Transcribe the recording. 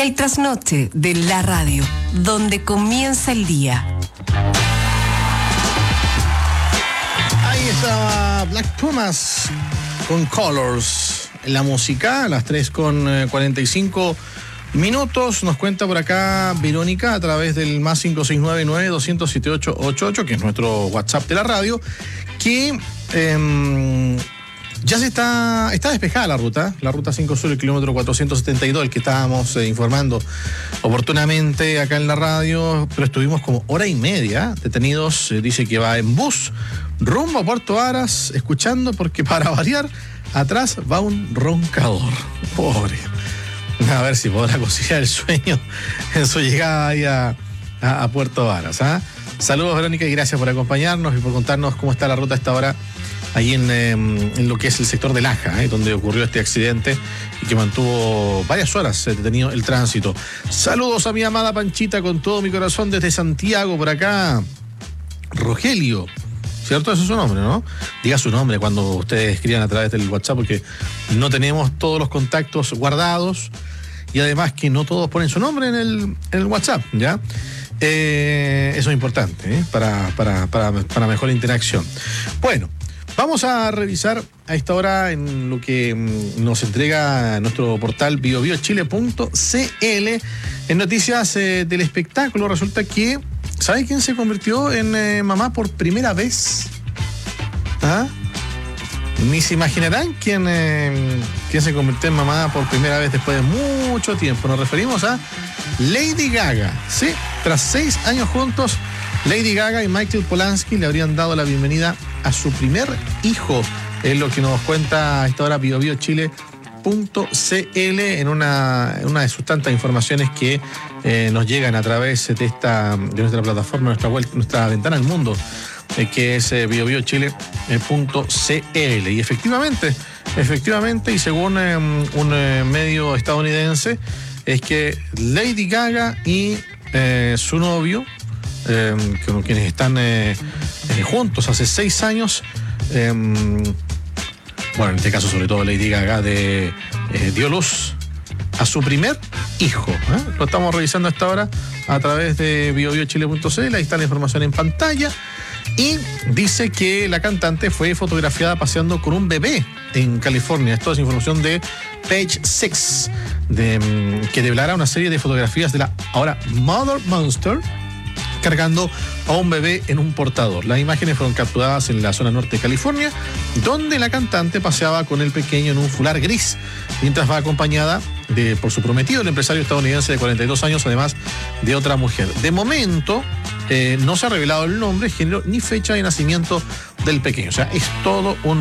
El trasnoche de la radio, donde comienza el día. Ahí está Black Pumas con Colors en la música, a las 3:45 minutos. Nos cuenta por acá Verónica a través del más 569-900-7888, que es nuestro WhatsApp de la radio, que ya está despejada la ruta 5 Sur, el kilómetro 472, el que estábamos informando oportunamente acá en la radio, pero estuvimos como hora y media detenidos. Dice que va en bus rumbo a Puerto Varas, escuchando, porque para variar, atrás va un roncador. Pobre. A ver si podrá conciliar el sueño en su llegada ahí a Puerto Varas. Saludos, Verónica, y gracias por acompañarnos y por contarnos cómo está la ruta a esta hora ahí en lo que es el sector de Laja, donde ocurrió este accidente y que mantuvo varias horas detenido el tránsito. Saludos a mi amada Panchita con todo mi corazón desde Santiago, por acá. Rogelio, ¿cierto? Ese es su nombre, ¿no? Diga su nombre cuando ustedes escriban a través del WhatsApp, porque no tenemos todos los contactos guardados y además que no todos ponen su nombre en el WhatsApp, ¿ya? Eso es importante, para mejor interacción. Bueno, vamos a revisar a esta hora en lo que nos entrega nuestro portal biobiochile.cl. En noticias del espectáculo, resulta que, ¿sabe quién se convirtió en mamá por primera vez? Ni se imaginarán quién se convirtió en mamá por primera vez después de mucho tiempo. Nos referimos a Lady Gaga. Sí, tras 6 años juntos, Lady Gaga y Michael Polanski le habrían dado la bienvenida a su primer hijo. Es lo que nos cuenta a esta hora biobiochile.cl en una de sus tantas informaciones que nos llegan a través de nuestra plataforma, nuestra ventana al mundo, que es biobiochile.cl. Y efectivamente, y según un medio estadounidense, es que Lady Gaga y su novio, con quienes están juntos hace 6 años, bueno, en este caso sobre todo Lady Gaga, dio luz a su primer hijo. Lo estamos revisando a esta hora a través de biobiochile.cl. Ahí está la información en pantalla. Y dice que la cantante fue fotografiada paseando con un bebé en California. Esto es información de Page 6, que develará una serie de fotografías de la ahora Mother Monster cargando a un bebé en un portador. Las imágenes fueron capturadas en la zona norte de California, donde la cantante paseaba con el pequeño en un fular gris, mientras va acompañada por su prometido, el empresario estadounidense de 42 años, además de otra mujer. De momento, no se ha revelado el nombre, género ni fecha de nacimiento del pequeño. O sea, es todo un